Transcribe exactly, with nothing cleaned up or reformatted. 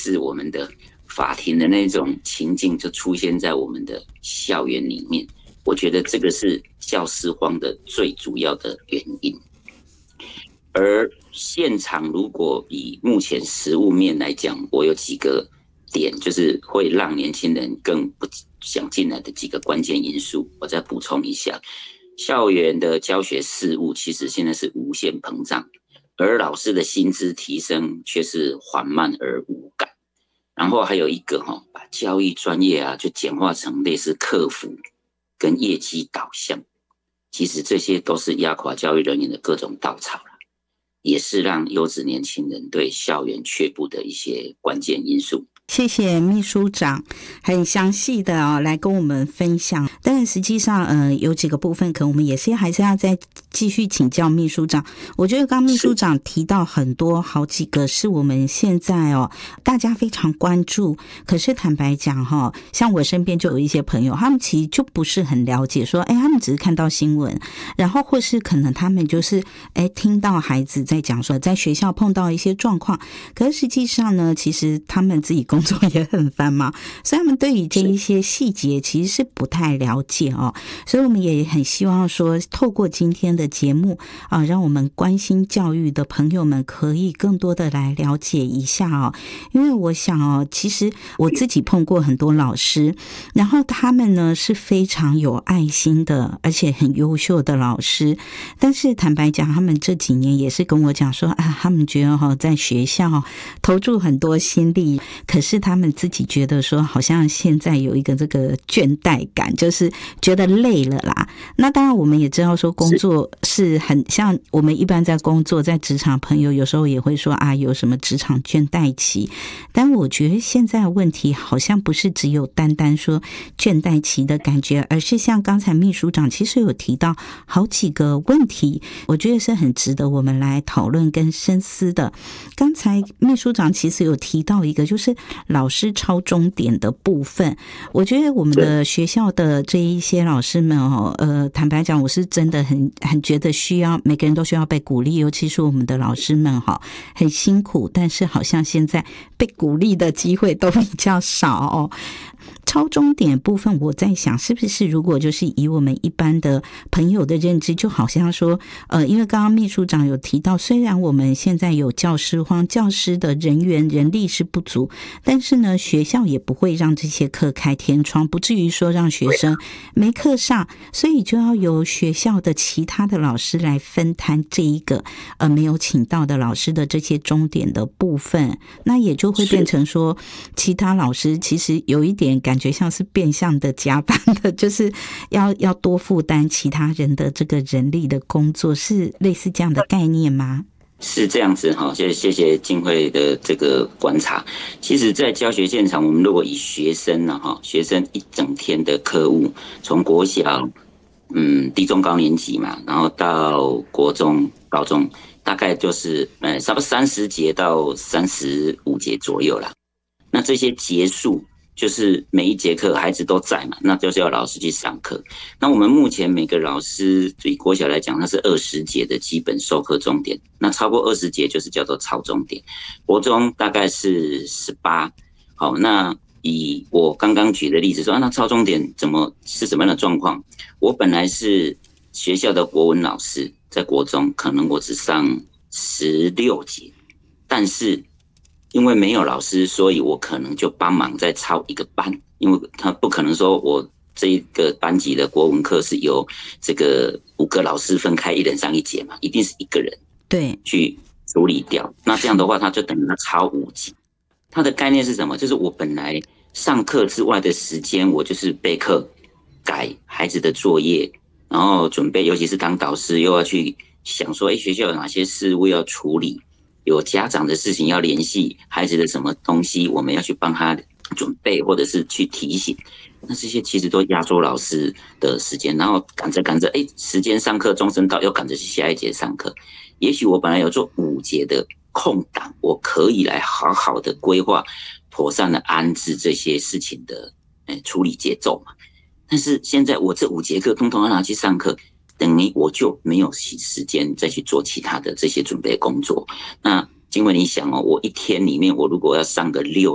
似我们的法庭的那种情境就出现在我们的校园里面。我觉得这个是教师荒的最主要的原因。而现场如果以目前实务面来讲，我有几个点就是会让年轻人更不想进来的几个关键因素，我再补充一下。校园的教学事务其实现在是无限膨胀，而老师的薪资提升却是缓慢而无感。然后还有一个把教育专业啊就简化成类似客服跟业绩导向，其实这些都是压垮教育人员的各种稻草啦，也是让优质年轻人对校园却步的一些关键因素。 谢谢秘书长很详细的、哦、来跟我们分享，但实际上呃有几个部分可能我们也是还是要再继续请教秘书长。我觉得刚刚秘书长提到很多好几个是我们现在哦大家非常关注，可是坦白讲哈、哦，像我身边就有一些朋友，他们其实就不是很了解说，哎，他们只是看到新闻，然后或是可能他们就是哎听到孩子在讲说在学校碰到一些状况，可是实际上呢，其实他们自己工作也很烦嘛，所以他们对于这一些细节其实是不太了解哦。所以我们也很希望说，透过今天的节目啊，让我们关心教育的朋友们可以更多的来了解一下哦。因为我想哦，其实我自己碰过很多老师，然后他们呢是非常有爱心的，而且很优秀的老师。但是坦白讲，他们这几年也是跟我讲说啊，他们觉得哈、哦，在学校投注很多心力，可是他们自己觉得说好像现在有一个这个倦怠感，就是觉得累了啦。那当然我们也知道说工作是很像我们一般在工作在职场朋友有时候也会说啊有什么职场倦怠期，但我觉得现在的问题好像不是只有单单说倦怠期的感觉，而是像刚才秘书长其实有提到好几个问题，我觉得是很值得我们来讨论跟深思的。刚才秘书长其实有提到一个就是老师抄钟点的部分，我觉得我们的学校的这一些老师们哦，呃，坦白讲，我是真的很很觉得需要每个人都需要被鼓励，尤其是我们的老师们哈，很辛苦，但是好像现在被鼓励的机会都比较少哦。抄钟点部分，我在想是不是如果就是以我们一般的朋友的认知，就好像说呃，因为刚刚秘书长有提到，虽然我们现在有教师荒，教师的人员人力是不足，但是呢学校也不会让这些课开天窗，不至于说让学生没课上，所以就要由学校的其他的老师来分摊这一个呃没有请到的老师的这些钟点的部分，那也就会变成说其他老师其实有一点感觉像是变相的加班的，就是要要多负担其他人的这个人力的工作，是类似这样的概念吗？ 是这样子哈，谢谢谢静慧的这个观察。其实，在教学现场，我们如果以学生呢哈，学生一整天的课务，从国小嗯低中高年级嘛，然后到国中、高中，大概就是呃差不多三十节到三十五节左右啦。那这些结束，就是每一节课孩子都在嘛，那就是要老师去上课。那我们目前每个老师以国小来讲，它是二十节的基本授课重点，那超过二十节就是叫做抄钟点。国中大概是十八，好，那以我刚刚举的例子说，啊、那抄钟点怎么是什么样的状况？我本来是学校的国文老师，在国中可能我只上十六节，但是因为没有老师，所以我可能就帮忙再抄一个班，因为他不可能说我这个班级的国文课是由这个五个老师分开一人上一节嘛，一定是一个人对去处理掉。那这样的话，他就等于他抄五节。他的概念是什么？就是我本来上课之外的时间，我就是备课、改孩子的作业，然后准备，尤其是当导师又要去想说，哎，学校有哪些事务要处理。有家长的事情要联系孩子的什么东西，我们要去帮他准备，或者是去提醒。那这些其实都压缩老师的时间，然后赶着赶着，哎，时间上课钟声到，又赶着去下一节上课。也许我本来有做五节的空档，我可以来好好的规划、妥善的安置这些事情的哎处理节奏嘛。但是现在我这五节课通通要拿去上课。等于我就没有时间再去做其他的这些准备工作。那因为你想哦，我一天里面我如果要上个六